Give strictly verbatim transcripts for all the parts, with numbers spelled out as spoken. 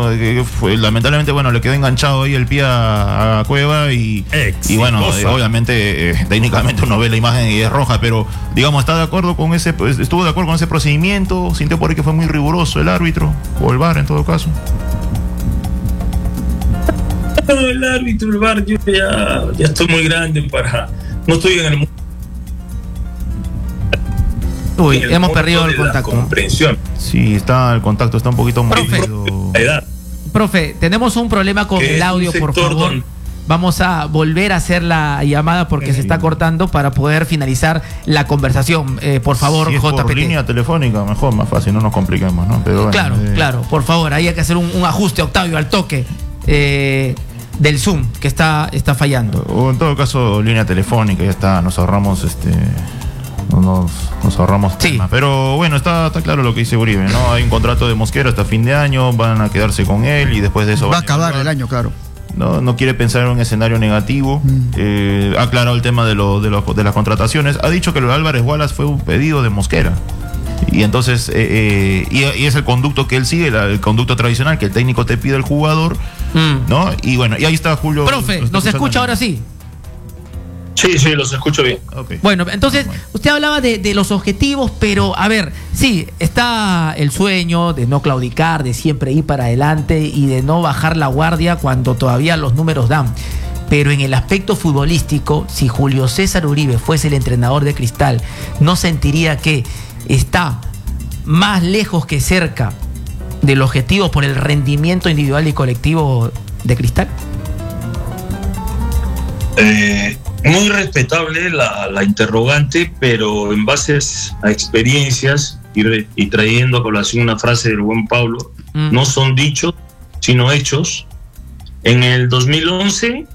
¿no? Que fue, lamentablemente, bueno, le quedó enganchado ahí el pie a, a Cueva y, y bueno, eh, obviamente, eh, técnicamente uno ve la imagen y es roja, pero digamos, ¿está de acuerdo con ese, pues, estuvo de acuerdo con ese procedimiento? ¿Sintió por ahí que fue muy riguroso el árbitro o el V A R en todo caso? No, el árbitro, el V A R, yo ya, ya estoy muy grande para, no estoy en el mundo. Uy, el hemos perdido el contacto. Comprensión. Sí, está, el contacto está un poquito movido. Profe, tenemos un problema con el audio, por favor. Donde... Vamos a volver a hacer la llamada porque sí. se está cortando para poder finalizar la conversación. Eh, por favor, si es J P T. Por línea telefónica, mejor, más fácil, no nos compliquemos, ¿no? Pero claro, bueno, eh... claro, por favor, ahí hay que hacer un, un ajuste, Octavio, al toque eh, del Zoom que está, está fallando. O en todo caso, línea telefónica, ya está, nos ahorramos este... Nos, nos ahorramos sí. temas. Pero bueno, está, está claro lo que dice Uribe, ¿no? Hay un contrato de Mosquera hasta fin de año, van a quedarse con él y después de eso va a acabar el año, claro. No, no quiere pensar en un escenario negativo. Mm. Eh, ha aclarado el tema de, lo, de, lo, de las contrataciones. Ha dicho que lo de Álvarez Wallace fue un pedido de Mosquera. Y entonces, eh, eh, y, y es el conducto que él sigue, el, el conducto tradicional, que el técnico te pide al jugador, mm. ¿no? Y bueno, y ahí está Julio. Profe, ¿nos escucha ahora sí? Sí, sí, los escucho bien. Okay. Bueno, entonces, usted hablaba de, de los objetivos, pero a ver, sí, está el sueño de no claudicar, de siempre ir para adelante y de no bajar la guardia cuando todavía los números dan. Pero en el aspecto futbolístico, si Julio César Uribe fuese el entrenador de Cristal, ¿no sentiría que está más lejos que cerca del objetivo por el rendimiento individual y colectivo de Cristal? Eh... Muy respetable la, la interrogante, pero en base a experiencias y, re, y trayendo a colación una frase del buen Pablo, mm. no son dichos, sino hechos. En el dos mil once,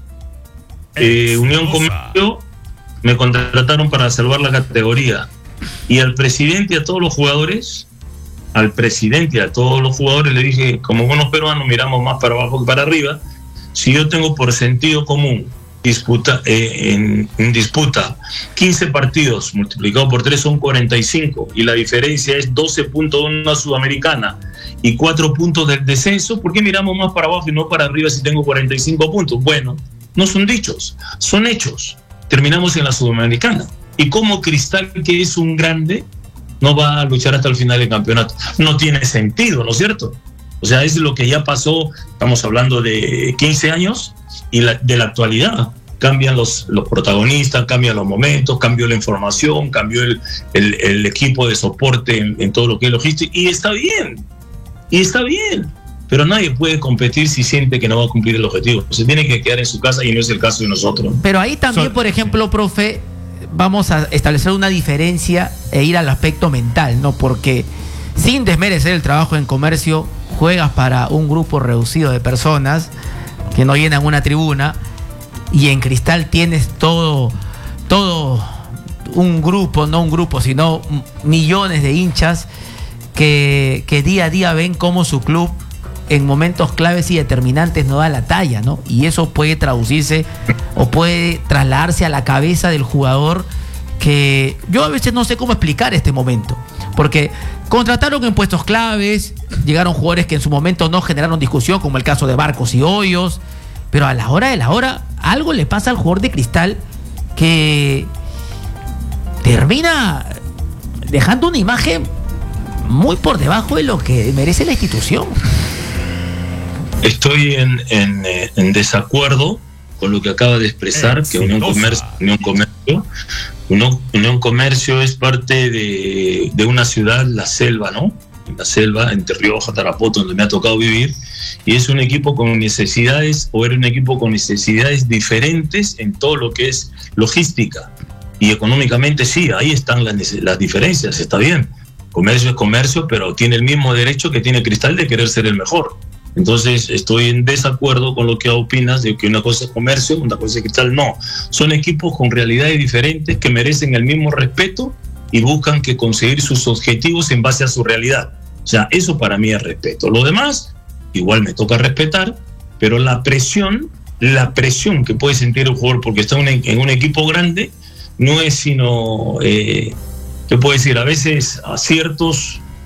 eh, Unión Comercio me contrataron para salvar la categoría y al presidente y a todos los jugadores, al presidente y a todos los jugadores le dije, como buenos peruanos miramos más para abajo que para arriba, si yo tengo por sentido común disputa eh, en, en disputa quince partidos multiplicado por tres son cuarenta y cinco y la diferencia es doce puntos de una sudamericana y cuatro puntos del descenso, ¿por qué miramos más para abajo y no para arriba si tengo cuarenta y cinco puntos? Bueno, no son dichos, son hechos. Terminamos en la sudamericana y como Cristal, que es un grande, no va a luchar hasta el final del campeonato. No tiene sentido, ¿no es cierto? O sea, es lo que ya pasó, estamos hablando de quince años y la, de la actualidad. Cambian los, los protagonistas, cambian los momentos, cambió la información, cambió el, el, el equipo de soporte en, en todo lo que es logística, y está bien, y está bien, pero nadie puede competir si siente que no va a cumplir el objetivo. Se tiene que quedar en su casa y no es el caso de nosotros. Pero ahí también, so, por ejemplo, profe, vamos a establecer una diferencia e ir al aspecto mental, ¿no? Porque sin desmerecer el trabajo en Comercio, juegas para un grupo reducido de personas que no llenan una tribuna, y en Cristal tienes todo, todo un grupo, no un grupo, sino millones de hinchas que, que día a día ven cómo su club en momentos claves y determinantes no da la talla, ¿no? Y eso puede traducirse o puede trasladarse a la cabeza del jugador, que yo a veces no sé cómo explicar este momento, porque contrataron en puestos claves, llegaron jugadores que en su momento no generaron discusión, como el caso de Barcos y Hoyos, pero a la hora de la hora algo le pasa al jugador de Cristal que termina dejando una imagen muy por debajo de lo que merece la institución. Estoy en, en, en desacuerdo con lo que acaba de expresar, que Unión Comercio, Unión Comercio, Unión, Unión Comercio es parte de, de una ciudad, la selva, ¿no? La selva, entre Rioja, Tarapoto, donde me ha tocado vivir, y es un equipo con necesidades, o era un equipo con necesidades diferentes en todo lo que es logística. Y económicamente sí, ahí están las, las diferencias, está bien. Comercio es comercio, pero tiene el mismo derecho que tiene Cristal de querer ser el mejor. Entonces estoy en desacuerdo con lo que opinas de que una cosa es comercio, una cosa es Cristal. No, son equipos con realidades diferentes que merecen el mismo respeto y buscan que conseguir sus objetivos en base a su realidad. O sea, eso para mí es respeto. Lo demás, igual me toca respetar, pero la presión, la presión que puede sentir el jugador porque está en un equipo grande, no es sino, eh, ¿qué puedo decir? A veces aciertos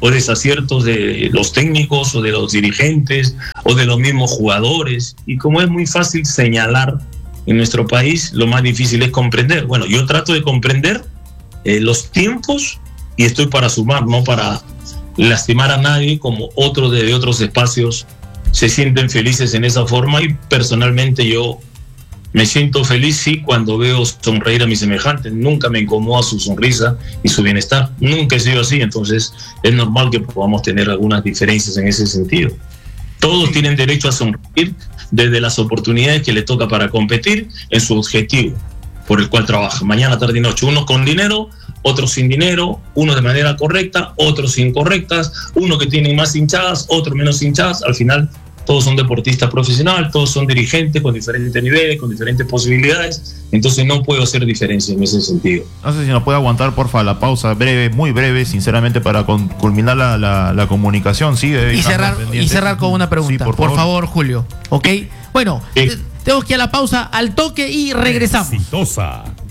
o desaciertos de los técnicos o de los dirigentes o de los mismos jugadores. Y como es muy fácil señalar en nuestro país, lo más difícil es comprender. Bueno, yo trato de comprender eh, los tiempos y estoy para sumar, no para lastimar a nadie, como otros de, de otros espacios se sienten felices en esa forma, y personalmente yo me siento feliz, sí, cuando veo sonreír a mis semejantes. Nunca me incomoda su sonrisa y su bienestar. Nunca he sido así, entonces es normal que podamos tener algunas diferencias en ese sentido. Todos tienen derecho a sonreír desde las oportunidades que le toca para competir en su objetivo por el cual trabaja, mañana, tarde y noche. Unos con dinero, otros sin dinero, unos de manera correcta, otros incorrectas, unos que tienen más hinchadas, otros menos hinchadas. Al final todos son deportistas profesionales, todos son dirigentes con diferentes niveles, con diferentes posibilidades, entonces no puedo hacer diferencia en ese sentido. No sé si nos puede aguantar, porfa, la pausa breve, muy breve, sinceramente, para con, culminar la, la, la comunicación. Sí, y, cerrar, y cerrar con una pregunta, sí, por, por favor. favor, Julio. ¿Ok? Bueno, sí. Tenemos que ir a la pausa al toque y regresamos. Exitosa.